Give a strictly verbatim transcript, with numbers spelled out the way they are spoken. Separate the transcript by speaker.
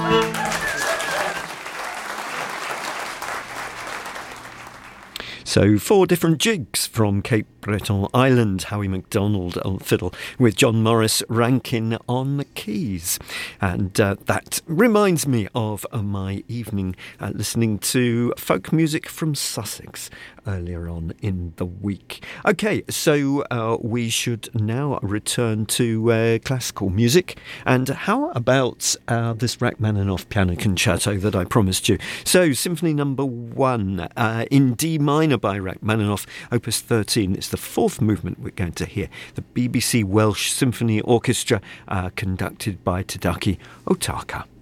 Speaker 1: So four different jigs from Cape Breton Island, Howie MacDonald on fiddle with John Morris Rankin on the keys. And uh, that reminds me of uh, my evening uh, listening to folk music from Sussex earlier on in the week. Okay, so uh, we should now return to uh, classical music. And how about uh, this Rachmaninoff piano concerto that I promised you? So Symphony Number One uh, in D minor by Rachmaninoff, Opus thirteen. It's the fourth movement we're going to hear. The B B C Welsh Symphony Orchestra, uh, conducted by Tadaki Otaka.